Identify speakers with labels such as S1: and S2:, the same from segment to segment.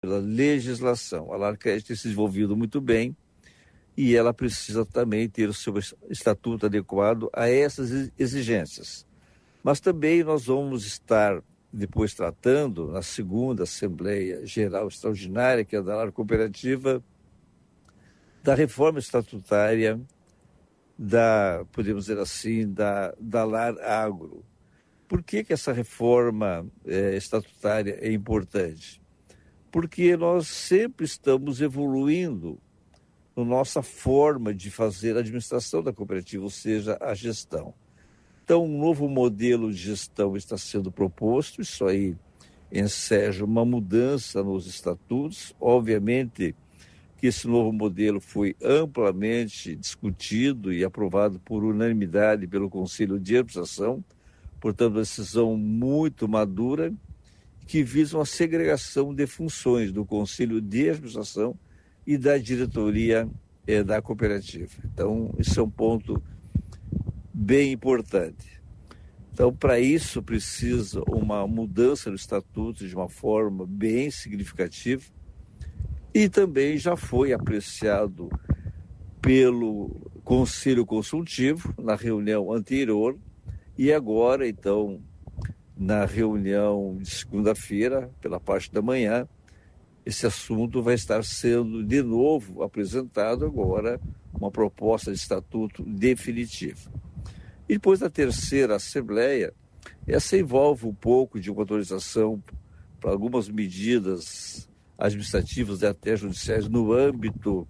S1: pela legislação. A Larcred tem se desenvolvido muito bem e ela precisa também ter o seu estatuto adequado a essas exigências. Mas também nós vamos estar depois tratando, na segunda Assembleia Geral Extraordinária, que é da LAR Cooperativa, da reforma estatutária podemos dizer assim, da LAR Agro. Por que essa reforma estatutária é importante? Porque nós sempre estamos evoluindo na nossa forma de fazer a administração da cooperativa, ou seja, a gestão. Então, um novo modelo de gestão está sendo proposto, isso aí enseja uma mudança nos estatutos. Obviamente que esse novo modelo foi amplamente discutido e aprovado por unanimidade pelo Conselho de Administração, portanto, uma decisão muito madura, que visa uma segregação de funções do Conselho de Administração e da diretoria da cooperativa. Então, isso é um ponto bem importante. Então, para isso, precisa uma mudança no estatuto de uma forma bem significativa e também já foi apreciado pelo Conselho Consultivo na reunião anterior e agora, então, na reunião de segunda-feira, pela parte da manhã, esse assunto vai estar sendo de novo apresentado agora, uma proposta de estatuto definitiva. E depois da terceira Assembleia, essa envolve um pouco de uma autorização para algumas medidas administrativas e até judiciais no âmbito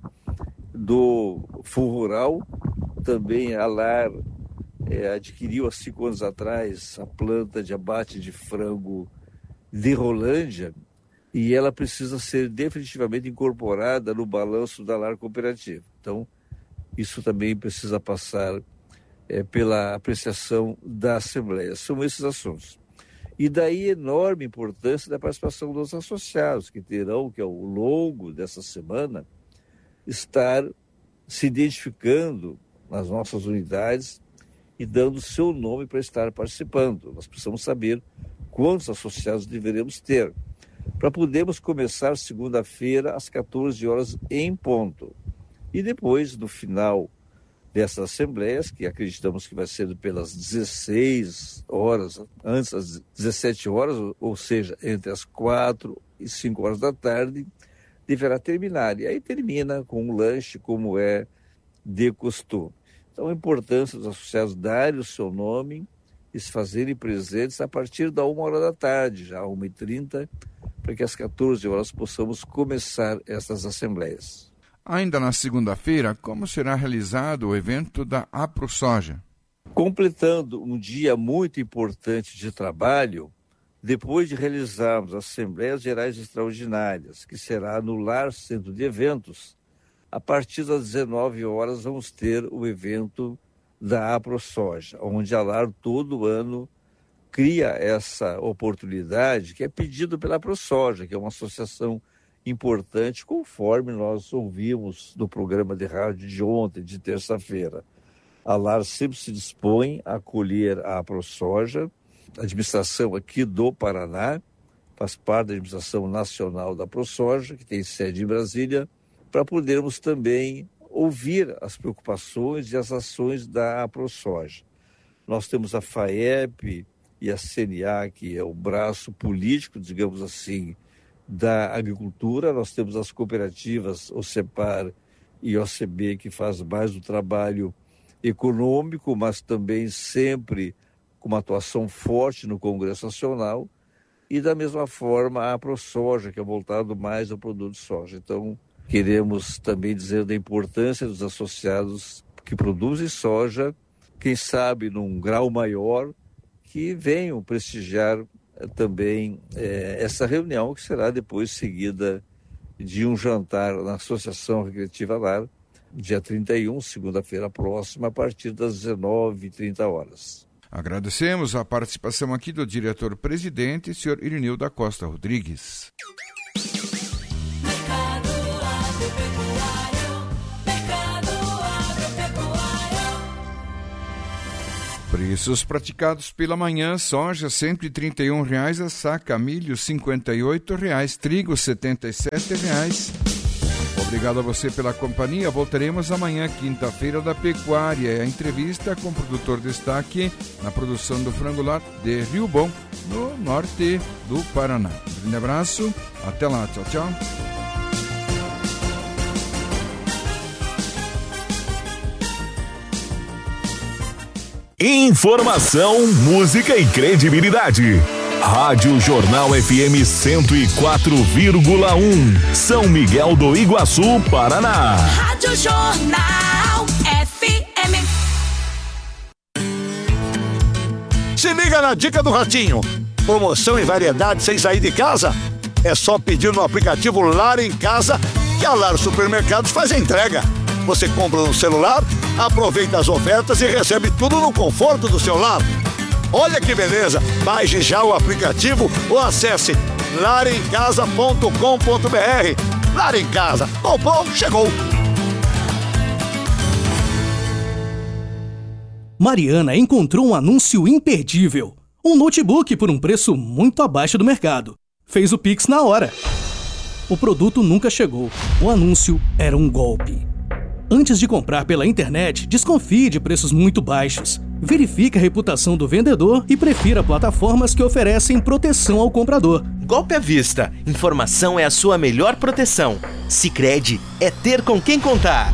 S1: do Fundo Rural. Também a LAR adquiriu há 5 anos atrás a planta de abate de frango de Rolândia e ela precisa ser definitivamente incorporada no balanço da LAR Cooperativa. Então, isso também precisa passar pela apreciação da Assembleia. São esses assuntos. E daí enorme importância da participação dos associados, que terão, que ao longo dessa semana, estar se identificando nas nossas unidades e dando seu nome para estar participando. Nós precisamos saber quantos associados deveremos ter, para podermos começar segunda-feira às 14 horas em ponto. E depois, no final dessas assembleias, que acreditamos que vai ser pelas 16 horas, antes das 17 horas, ou seja, entre as 4 e 5 horas da tarde, deverá terminar. E aí termina com um lanche, como é de costume. Então, a importância dos associados darem o seu nome e se fazerem presentes a partir da 1 hora da tarde, já 1h30, para que às 14 horas possamos começar essas assembleias.
S2: Ainda na segunda-feira, como será realizado o evento da AproSoja?
S1: Completando um dia muito importante de trabalho, depois de realizarmos as Assembleias Gerais Extraordinárias, que será no Lar Centro de Eventos, a partir das 19 horas vamos ter o evento da AproSoja, onde a LAR todo ano cria essa oportunidade que é pedido pela AproSoja, que é uma associação importante, conforme nós ouvimos no programa de rádio de ontem, de terça-feira. A LAR sempre se dispõe a acolher a AproSoja, a administração aqui do Paraná, faz parte da administração nacional da AproSoja, que tem sede em Brasília, para podermos também ouvir as preocupações e as ações da AproSoja. Nós temos a FAEP e a CNA, que é o braço político, digamos assim, da agricultura. Nós temos as cooperativas, o CEPAR e o OCB, que faz mais do trabalho econômico, mas também sempre com uma atuação forte no Congresso Nacional, e da mesma forma a AproSoja, que é voltado mais ao produto de soja. Então, queremos também dizer da importância dos associados que produzem soja, quem sabe num grau maior, que venham prestigiar também essa reunião, que será depois seguida de um jantar na Associação Recreativa LAR, dia 31, segunda-feira próxima, a partir das 19h30.
S2: Agradecemos a participação aqui do diretor-presidente, senhor Irineu da Costa Rodrigues. Preços praticados pela manhã: soja R$ 131 a saca, milho R$ 58, trigo R$ 77. Obrigado a você pela companhia. Voltaremos amanhã, quinta-feira da pecuária. A entrevista com o produtor destaque na produção do frango de Rio Bom, no norte do Paraná. Um grande abraço, até lá, tchau, tchau.
S3: Informação, música e credibilidade. Rádio Jornal FM 104,1, São Miguel do Iguaçu, Paraná.
S4: Rádio Jornal FM.
S5: Se liga na dica do Ratinho. Promoção e variedade sem sair de casa? É só pedir no aplicativo Lar em Casa, que a Lar Supermercados faz a entrega. Você compra no celular, aproveita as ofertas e recebe tudo no conforto do seu lar. Olha que beleza! Baixe já o aplicativo ou acesse larencasa.com.br. Lar em Casa. Comprou, chegou!
S6: Mariana encontrou um anúncio imperdível. Um notebook por um preço muito abaixo do mercado. Fez o Pix na hora. O produto nunca chegou. O anúncio era um golpe. Antes de comprar pela internet, desconfie de preços muito baixos. Verifique a reputação do vendedor e prefira plataformas que oferecem proteção ao comprador.
S7: Golpe à vista. Informação é a sua melhor proteção. Sicredi é ter com quem contar.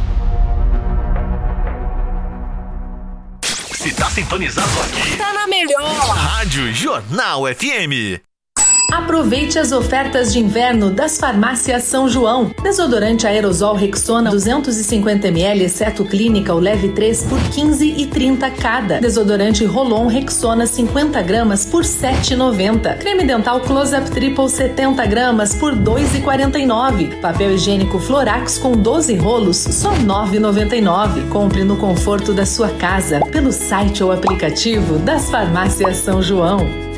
S3: Se tá sintonizado aqui,
S4: Tá na melhor.
S3: Rádio Jornal FM.
S8: Aproveite as ofertas de inverno das farmácias São João. Desodorante aerosol Rexona 250ml, exceto clínica ou leve 3 por R$ 15,30 cada. Desodorante Rolon Rexona 50 gramas por R$ 7,90. Creme dental Close-Up Triple 70 gramas por R$ 2,49. Papel higiênico Florax com 12 rolos, só R$ 9,99. Compre no conforto da sua casa, pelo site ou aplicativo das farmácias São João.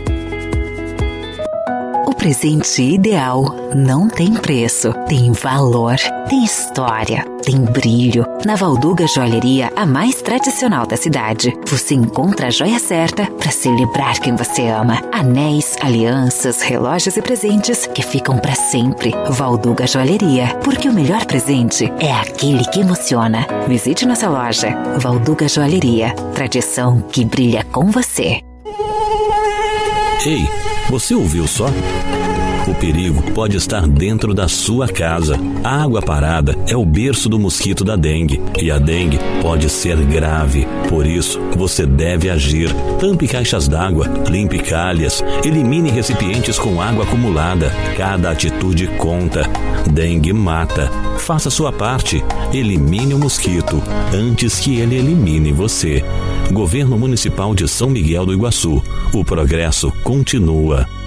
S9: O presente ideal não tem preço, tem valor, tem história, tem brilho. Na Valduga Joalheria, a mais tradicional da cidade, você encontra a joia certa para celebrar quem você ama. Anéis, alianças, relógios e presentes que ficam para sempre. Valduga Joalheria, porque o melhor presente é aquele que emociona. Visite nossa loja. Valduga Joalheria, tradição que brilha com você.
S10: Ei, você ouviu só? O perigo pode estar dentro da sua casa. A água parada é o berço do mosquito da dengue e a dengue pode ser grave. Por isso, você deve agir. Tampe caixas d'água, limpe calhas, elimine recipientes com água acumulada. Cada atitude conta. Dengue mata. Faça sua parte. Elimine o mosquito antes que ele elimine você. Governo Municipal de São Miguel do Iguaçu. O progresso continua.